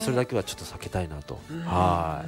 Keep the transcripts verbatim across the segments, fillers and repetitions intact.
それだけはちょっと避けたいなと。はい。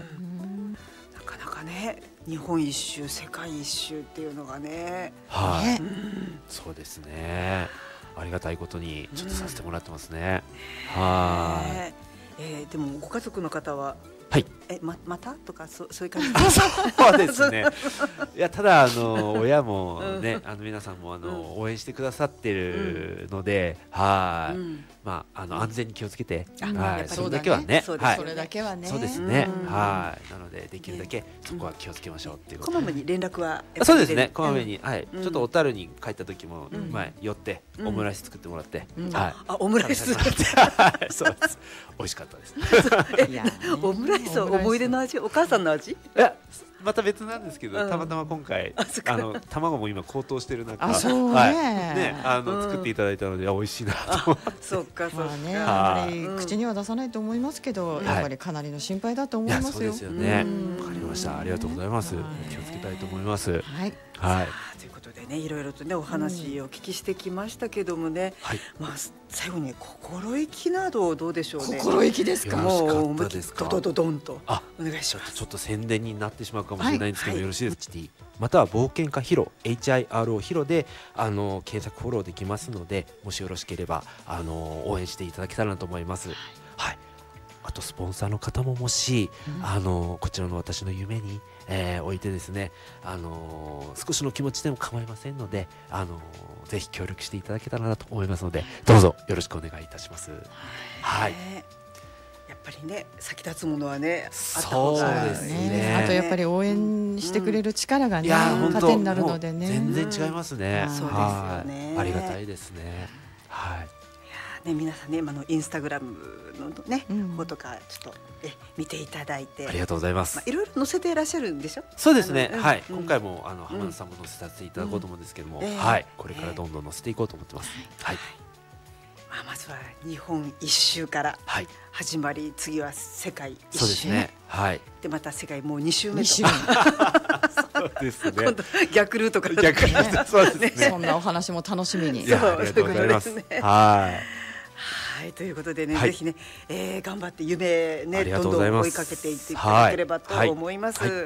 なかなかね、日本一周世界一周っていうのがね、 はい、 ね、 そうですね。ありがたいことにちょっとさせてもらってますね。はい、 えー、でもご家族の方ははい、 え ま, またとかそそういう感じそうですね。いや、ただあの親もね、あの皆さんもあの、うん、応援してくださってるので、うん、はい、うん、まああの安全に気をつけて、うん、はい、それだけはね、 はい、それだけはね、 そうですね、うん、はい、なのでできるだけそこは気をつけましょうっていうこと。 こまめに連絡はそうですね、こまめに、はい、ちょっと小樽に帰った時も前寄ってオムライス作ってもらって、はい、 あ、オムライス作ってそうです、美味しかったです。 オムライスは思い出の味、お母さんの味？いや、また別なんですけど、たまたま今回あの卵も今高騰してる中、 あ、そうね、 あの作っていただいたので美味しいなと。 そうかそうか、 ね、あまり口には出さないと思いますけど、やっぱりかなりの心配だと思いますよ。 そうですよね。わかりました。ありがとうございます。気をつけたいと思います。はい。はい。 ということでね、いろいろとねお話をお聞きしてきましたけどもね、まあ最後に心意気などどうでしょうね。 心意気ですか。 もう思いっきりドドドドンとお願いします。 ちょっと宣伝になってしまうかもしれないんですけど、よろしいですか。または冒険家ヒロ エイチアイアールオー ヒロであの検索フォローできますので、もしよろしければあの応援していただけたらなと思います。はい。あとスポンサーの方ももし、うん、あのこちらの私の夢に、えー、置いてですね、あの少しの気持ちでも構いませんので、あのぜひ協力していただけたらなと思いますので、どうぞよろしくお願いいたします。はい。 やっぱりね、先立つものはね、 あった方がいいですね。 あとやっぱり応援してくれる力がね、糧になるのでね、 全然違いますね。 そうですよね。 ありがたいですね。はい。 ね、皆さんね、今のインスタグラムのね、うん、方とかちょっとえ見ていただいて、 ありがとうございます。 まあ、いろいろ載せていらっしゃるんでしょ。 そうですね、はい、うん、今回もあの浜田さんも載せさせていただこうと思うんですけども、うん、はい、これからどんどん載せていこうと思ってます。えー、はい。 まあ、まずは日本一周から始まり、はい、次は世界一周。 そうですね。はい。 でまた世界もうに周目と。 そうですね。今度逆ルートから。 逆ルート、そうですね。 そんなお話も楽しみに。 いや、ありがとうございます。はい。 はい、ということでね、はい、ぜひね、えー、頑張って夢ね、どんどん追いかけていっていただければと思います。はい、はいはい、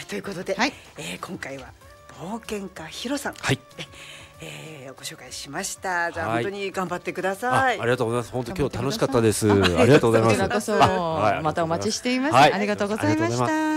ということで、はい、えー、今回は冒険家ヒロさん、はい、えー、ご紹介しました。じゃあ、はい、本当に頑張ってください。 あ, ありがとうございます。本当今日楽しかったです。ありがとうございます。 またお待ちしています。ありがとうございました。